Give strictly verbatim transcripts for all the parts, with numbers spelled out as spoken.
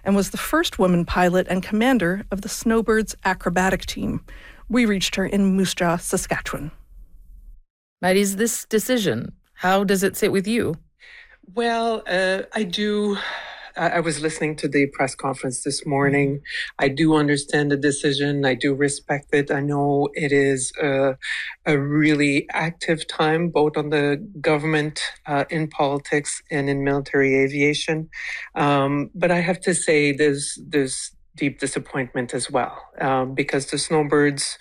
and was the first woman pilot and commander of the Snowbirds acrobatic team. We reached her in Moose Jaw, Saskatchewan. Maddie's this decision, how does it sit with you? Well, uh, I do. I was listening to the press conference this morning. I do understand the decision. I do respect it. I know it is a, a really active time, both on the government, uh, in politics, and in military aviation. Um, but I have to say, there's there's deep disappointment as well, um, because the Snowbirds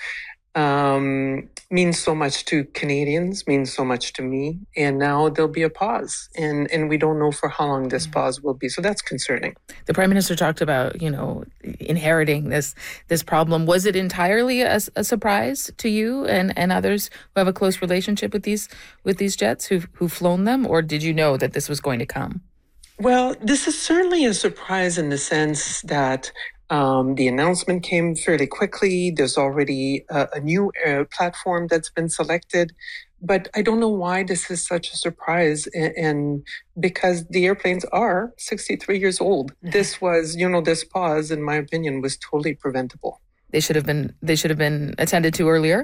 um, means so much to Canadians, means so much to me. And now there'll be a pause, and, and we don't know for how long this pause will be. So that's concerning. The Prime Minister talked about, you know, inheriting this this problem. Was it entirely a, a surprise to you and, and others who have a close relationship with these with these jets who've, who've flown them? Or did you know that this was going to come? Well, this is certainly a surprise in the sense that Um, the announcement came fairly quickly. There's already a, a new uh, platform that's been selected. But I don't know why this is such a surprise. And, and because the airplanes are sixty-three years old. This was, you know, this pause, in my opinion, was totally preventable. They should have been, they should have been attended to earlier?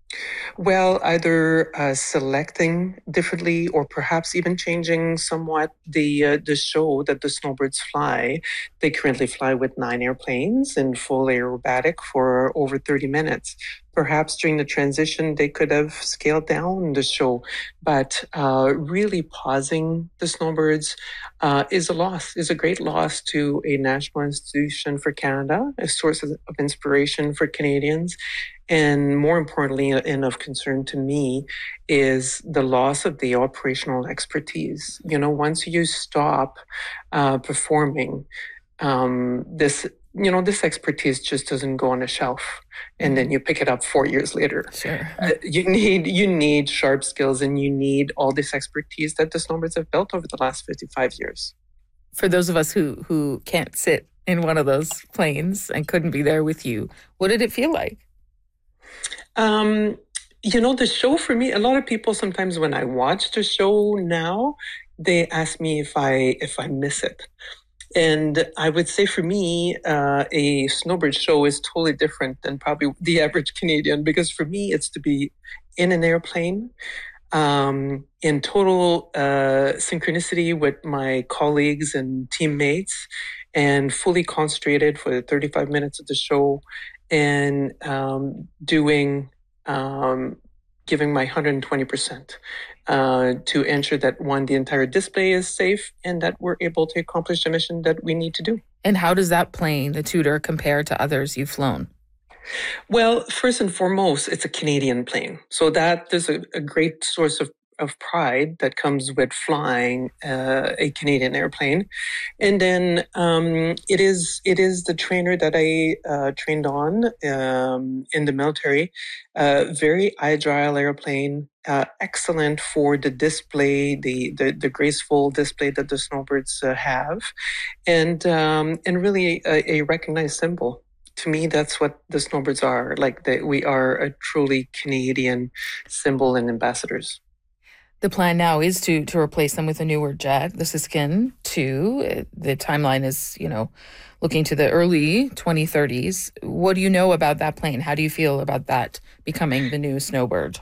Well, either uh, selecting differently or perhaps even changing somewhat the uh, the show that the Snowbirds fly. They currently fly with nine airplanes in full aerobatic for over thirty minutes. Perhaps during the transition, they could have scaled down the show. But uh, really pausing the Snowbirds uh, is a loss, is a great loss to a national institution for Canada, a source of inspiration for Canadians. And more importantly, and of concern to me, is the loss of the operational expertise. You know, once you stop uh, performing, um, this, you know, this expertise just doesn't go on a shelf, and then you pick it up four years later. Sure. Uh, you need you need sharp skills, and you need all this expertise that the Snowbirds have built over the last fifty-five years. For those of us who who can't sit in one of those planes and couldn't be there with you, what did it feel like? Um, you know, the show for me, a lot of people sometimes when I watch the show now, they ask me if I if I miss it. And I would say for me, uh, a Snowbird show is totally different than probably the average Canadian, because for me, it's to be in an airplane, um, in total uh, synchronicity with my colleagues and teammates, and fully concentrated for the thirty-five minutes of the show, and um, doing, um, giving my one hundred twenty percent uh, to ensure that, one, the entire display is safe, and that we're able to accomplish the mission that we need to do. And how does that plane, the Tudor, compare to others you've flown? Well, first and foremost, it's a Canadian plane. So that there's a, a great source of of pride that comes with flying uh, a Canadian airplane. And then um, it is it is the trainer that I uh, trained on um, in the military. Uh, very agile airplane, uh, excellent for the display, the, the, the graceful display that the Snowbirds uh, have, and, um, and really a, a recognized symbol. To me, that's what the Snowbirds are. Like, that we are a truly Canadian symbol and ambassadors. The plan now is to to replace them with a newer jet, the Siskin two. The timeline is, you know, looking to the early twenty thirties. What do you know about that plane? How do you feel about that becoming the new Snowbird?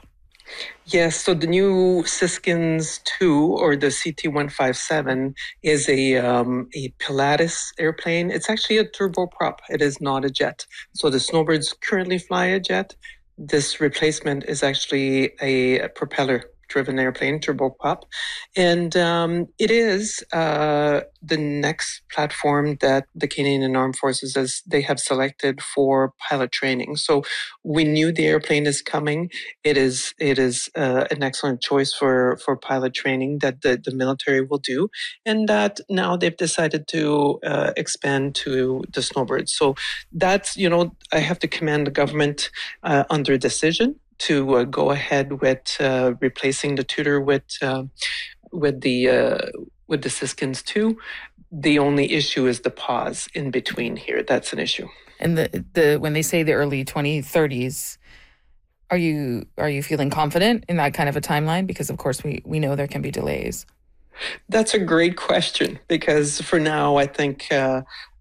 Yes, so the new Siskins two, or the C T one fifty-seven, is a um, a Pilatus airplane. It's actually a turboprop. It is not a jet. So the Snowbirds currently fly a jet. This replacement is actually a propeller driven airplane, turboprop. And um, it is uh, the next platform that the Canadian Armed Forces, as they have selected for pilot training. So we knew the airplane is coming. It is it is uh, an excellent choice for, for pilot training that the, the military will do. And that now they've decided to uh, expand to the Snowbirds. So that's, you know, I have to commend the government uh, on their decision to uh, go ahead with uh, replacing the Tudor with uh, with the uh, with the Siskins two. The only issue is the pause in between here. That's an issue. And the the when they say the early twenty thirties, are you are you feeling confident in that kind of a timeline? Because of course we we know there can be delays. That's a great question, because for now, I think uh,